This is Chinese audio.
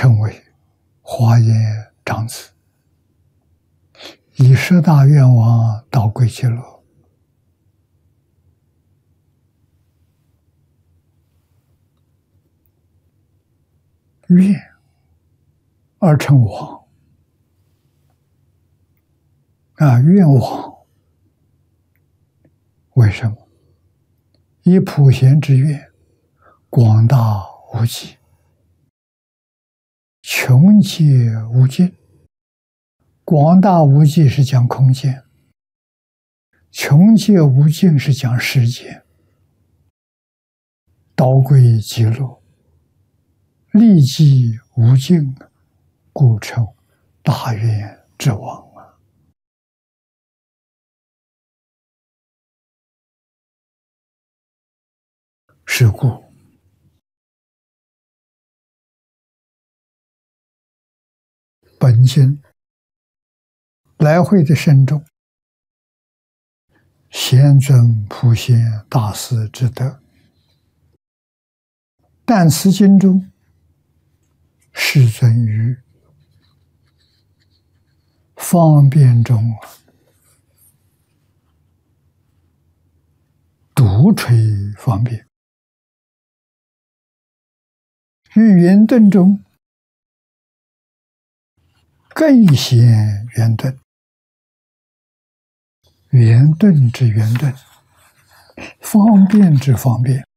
称为华严长子，以十大愿望导归极乐。愿而称王愿王为什么？以普贤之愿，广大无际，穷界无尽。广大无际是讲空间，穷界无尽是讲时间。导归极乐，利济无尽，故称大愿之王啊！是故本经来会的深重，贤尊普贤大士之德，但此经中世尊于方便中独吹方便，于圆顿中更显圆顿。圆顿之圆顿，方便之方便，